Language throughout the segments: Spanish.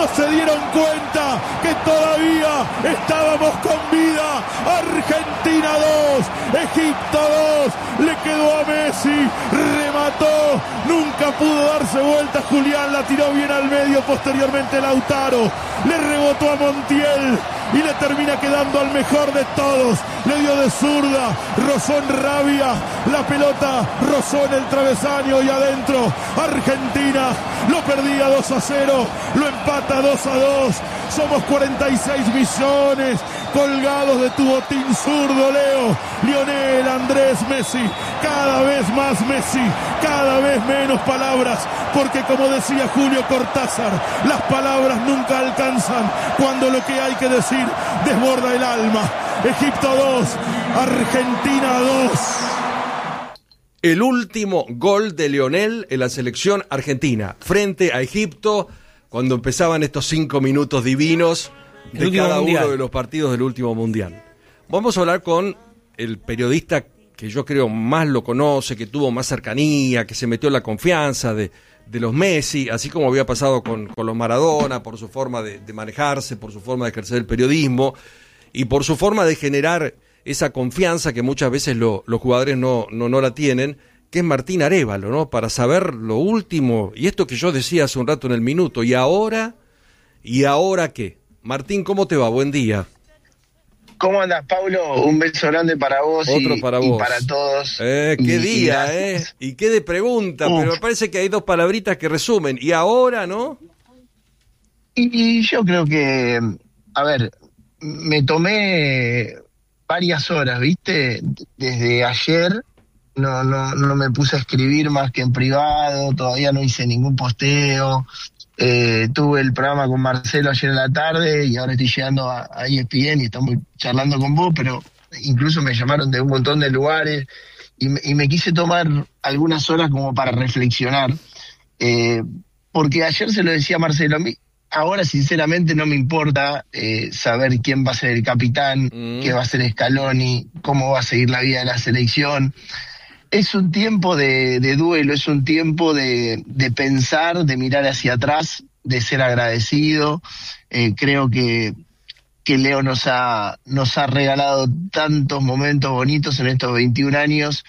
no se dieron cuenta que todavía estábamos con vida. Argentina 2, Egipto 2, le quedó a Messi, remató, nunca pudo darse vuelta Julián, la tiró bien al medio, posteriormente Lautaro, le rebotó a Montiel y le termina quedando al mejor de todos, le dio de zurda, rozó en Rabia, la pelota rozó en el travesaño y adentro. Argentina lo perdía 2-0, lo empata 2-2, somos 46 millones colgados de tu botín zurdo, Leo. Lionel Andrés Messi, cada vez más Messi, cada vez menos palabras, porque como decía Julio Cortázar, las palabras nunca alcanzan cuando lo que hay que decir desborda el alma. Egipto 2, Argentina 2. El último gol de Lionel en la selección argentina frente a Egipto, cuando empezaban estos 5 minutos divinos de cada uno de los partidos del último mundial. Vamos a hablar con el periodista que yo creo más lo conoce, que tuvo más cercanía, que se metió en la confianza de los Messi, así como había pasado con los Maradona, por su forma de manejarse, por su forma de ejercer el periodismo y por su forma de generar esa confianza que muchas veces los jugadores no la tienen, que es Martín Arévalo, ¿no? Para saber lo último, y esto que yo decía hace un rato en el minuto, ¿y ahora qué? Martín, ¿cómo te va? Buen día. ¿Cómo andas, Paulo? Un beso grande para vos. Otro para vos. Y para todos. Qué día, y qué de pregunta, pero me parece que hay 2 palabritas que resumen. ¿Y ahora, no? Y yo creo que, a ver, me tomé varias horas, ¿viste? Desde ayer no me puse a escribir más que en privado, todavía no hice ningún posteo. Tuve el programa con Marcelo ayer en la tarde y ahora estoy llegando a ESPN y estamos charlando con vos, pero incluso me llamaron de un montón de lugares y me quise tomar algunas horas como para reflexionar, porque ayer se lo decía a Marcelo, a mí ahora sinceramente no me importa saber quién va a ser el capitán, qué va a ser Scaloni, cómo va a seguir la vida de la selección. Es un tiempo de duelo, es un tiempo de pensar, de mirar hacia atrás, de ser agradecido. Creo que Leo nos ha regalado tantos momentos bonitos en estos 21 años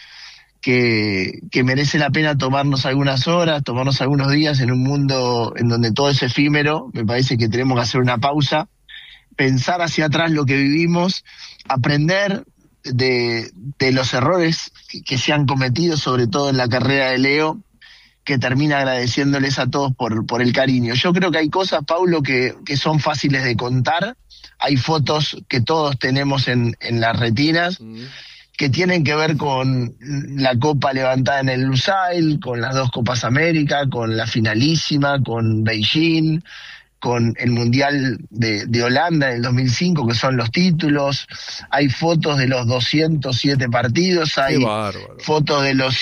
que merece la pena tomarnos algunas horas, tomarnos algunos días en un mundo en donde todo es efímero. Me parece que tenemos que hacer una pausa, pensar hacia atrás lo que vivimos, aprender de los errores que se han cometido, sobre todo en la carrera de Leo, que termina agradeciéndoles a todos por el cariño. Yo creo que hay cosas, Paulo, que son fáciles de contar. Hay fotos que todos tenemos en las retinas, que tienen que ver con la copa levantada en el Lusail, con las 2 Copas América, con la finalísima, con Beijing, con el Mundial de Holanda en el 2005, que son los títulos. Hay fotos de los 207 partidos, hay fotos de los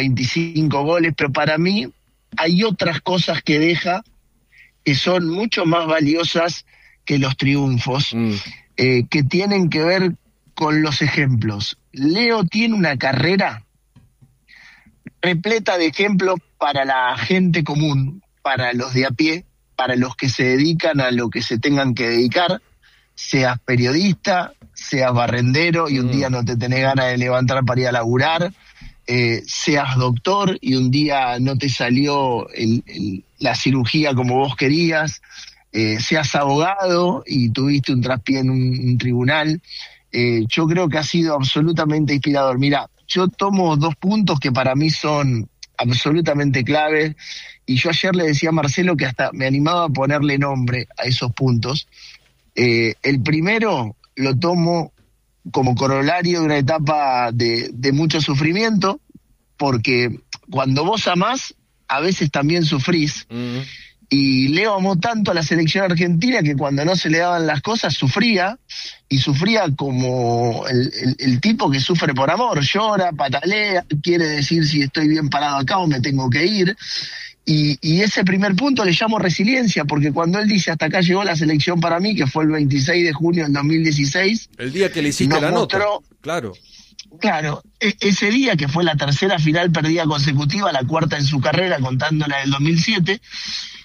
125 goles, pero para mí hay otras cosas que deja que son mucho más valiosas que los triunfos, que tienen que ver con los ejemplos. Leo tiene una carrera repleta de ejemplos para la gente común, para los de a pie, para los que se dedican a lo que se tengan que dedicar, seas periodista, seas barrendero y un día no te tenés ganas de levantar para ir a laburar, seas doctor y un día no te salió la cirugía como vos querías, seas abogado y tuviste un traspié en un tribunal. Yo creo que ha sido absolutamente inspirador. Mira, yo tomo 2 puntos que para mí son absolutamente claves. Y yo ayer le decía a Marcelo que hasta me animaba a ponerle nombre a esos puntos. El primero lo tomo como corolario de una etapa de mucho sufrimiento, porque cuando vos amás, a veces también sufrís. Y Leo amó tanto a la selección argentina que cuando no se le daban las cosas sufría, y sufría como el tipo que sufre por amor, llora, patalea, quiere decir si estoy bien parado acá o me tengo que ir. Y ese primer punto le llamo resiliencia, porque cuando él dice hasta acá llegó la selección para mí, que fue el 26 de junio del 2016. El día que le hiciste la nota. Claro, ese día que fue la tercera final perdida consecutiva, la 4ª en su carrera, contando la del 2007,